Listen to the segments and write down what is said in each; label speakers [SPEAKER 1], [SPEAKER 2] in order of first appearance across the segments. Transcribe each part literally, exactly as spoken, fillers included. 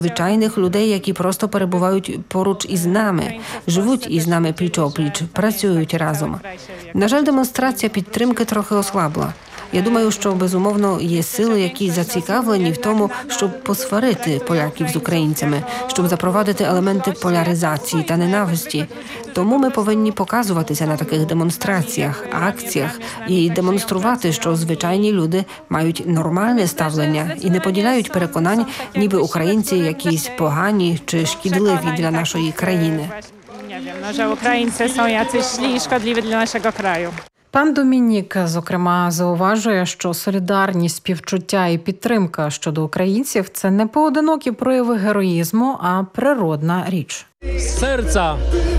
[SPEAKER 1] Звичайних людей, які просто перебувають поруч із нами, живуть із нами пліч-опліч, працюють разом. На жаль, демонстрація підтримки трохи ослабла. Я думаю, що, безумовно, є сили, які зацікавлені в тому, щоб посварити поляків з українцями, щоб запровадити елементи поляризації та ненависті. Тому ми повинні показуватися на таких демонстраціях, акціях і демонструвати, що звичайні люди мають нормальне ставлення і не поділяють переконань, ніби українці якісь погані чи шкідливі для нашої країни.
[SPEAKER 2] Nie wiem, no, że Ukraińcy są jacyś źli i szkodliwi dla naszego kraju.
[SPEAKER 3] Пан Домінік, зокрема, зауважує, що солідарність, співчуття і підтримка щодо українців – це не поодинокі прояви героїзму, а природна річ.
[SPEAKER 4] Серця,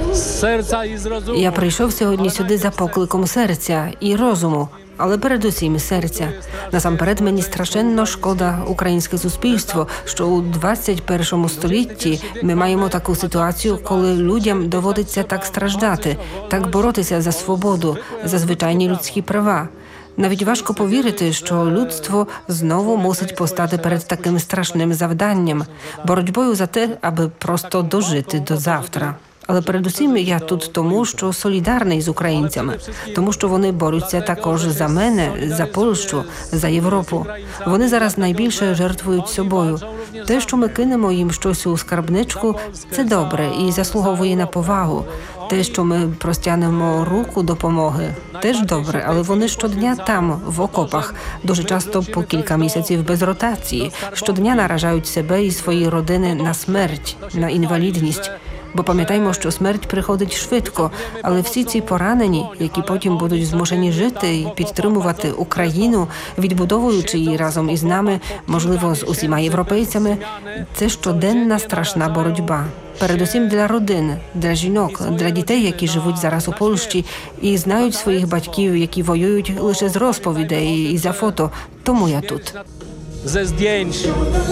[SPEAKER 4] серця і розуму.
[SPEAKER 1] Я прийшов сьогодні сюди за покликом серця і розуму, але передусім серця. Насамперед, мені страшенно шкода українське суспільство, що у двадцять першому столітті ми маємо таку ситуацію, коли людям доводиться так страждати, так боротися за свободу, за звичайні людські права. Навіть важко повірити, що людство знову мусить постати перед таким страшним завданням – боротьбою за те, аби просто дожити до завтра. Але передусім я тут тому, що солідарний з українцями, тому що вони борються також за мене, за Польщу, за Європу. Вони зараз найбільше жертвують собою. Те, що ми кинемо їм щось у скарбничку, це добре і заслуговує на повагу. Те, що ми простягнемо руку допомоги, теж добре, але вони щодня там, в окопах, дуже часто по кілька місяців без ротації, щодня наражають себе і свої родини на смерть, на інвалідність. Бо пам'ятаємо, що смерть приходить швидко, але всі ці поранені, які потім будуть змушені жити і підтримувати Україну, відбудовуючи її разом із нами, можливо, з усіма європейцями, це щоденна страшна боротьба. Передусім для родин, для жінок, для дітей, які живуть зараз у Польщі і знають своїх батьків, які воюють лише з розповідей і за фото. Тому я тут.
[SPEAKER 4] Ze zdjęć.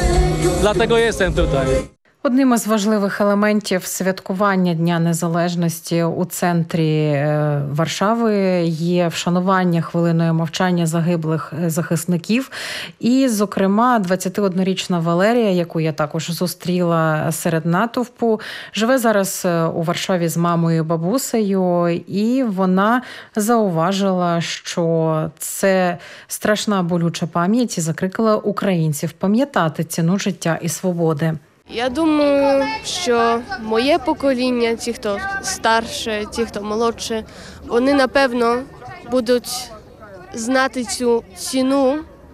[SPEAKER 4] Dlatego jestem tutaj.
[SPEAKER 3] Одним із важливих елементів святкування Дня Незалежності у центрі Варшави є вшанування хвилиною мовчання загиблих захисників. І, зокрема, двадцятиоднорічна Валерія, яку я також зустріла серед натовпу, живе зараз у Варшаві з мамою і бабусею, і вона зауважила, що це страшна болюча пам'ять і закликала українців пам'ятати ціну життя і свободи.
[SPEAKER 5] Я думаю, що моє покоління, ті, хто старше, ті, хто молодше, вони, напевно, будуть знати цю ціну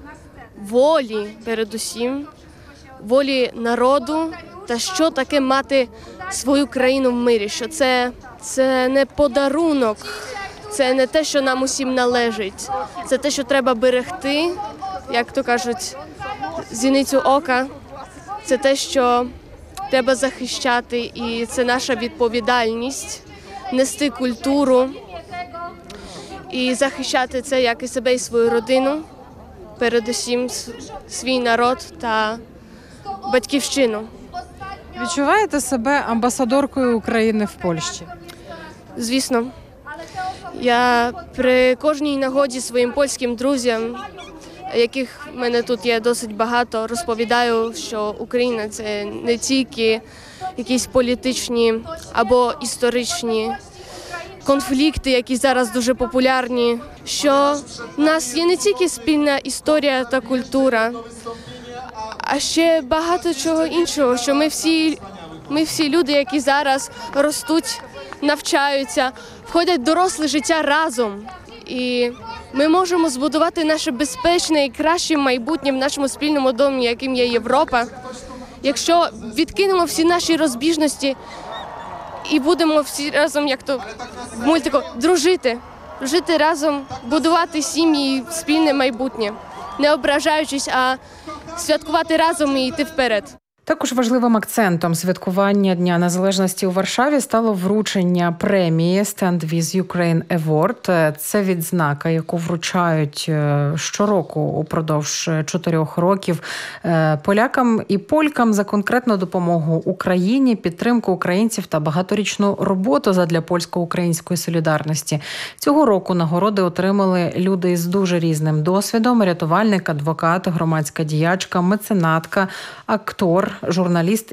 [SPEAKER 5] волі, передусім, волі народу та що таке мати свою країну в мирі, що це, це не подарунок, це не те, що нам усім належить, це те, що треба берегти, як то кажуть, зіницю ока. Це те, що треба захищати, і це наша відповідальність нести культуру і захищати це як і себе, і свою родину, передусім свій народ та батьківщину.
[SPEAKER 3] Відчуваєте себе амбасадоркою України в Польщі?
[SPEAKER 5] Звісно. Я при кожній нагоді своїм польським друзям, яких в мене тут є досить багато, розповідаю, що Україна – це не тільки якісь політичні або історичні конфлікти, які зараз дуже популярні, що в нас є не тільки спільна історія та культура, а ще багато чого іншого, що ми всі, ми всі люди, які зараз ростуть, навчаються, входять в доросле життя разом. І ми можемо збудувати наше безпечне і краще майбутнє в нашому спільному домі, яким є Європа, якщо відкинемо всі наші розбіжності і будемо всі разом, як то в мультику, дружити, жити разом, будувати сім'ї, спільне майбутнє, не ображаючись, а святкувати разом і йти вперед.
[SPEAKER 3] Також важливим акцентом святкування Дня Незалежності у Варшаві стало вручення премії Stand with Ukraine Award. Це відзнака, яку вручають щороку упродовж чотирьох років полякам і полькам за конкретну допомогу Україні, підтримку українців та багаторічну роботу задля польсько-української солідарності. Цього року нагороди отримали люди з дуже різним досвідом: рятувальник, адвокат, громадська діячка, меценатка, актор, журналіст